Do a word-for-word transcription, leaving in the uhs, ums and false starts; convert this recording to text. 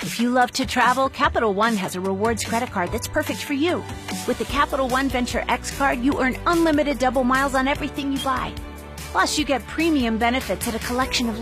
If you love to travel, Capital One has a rewards credit card that's perfect for you. With the Capital One Venture X card, you earn unlimited double miles on everything you buy. Plus, you get premium benefits at a collection of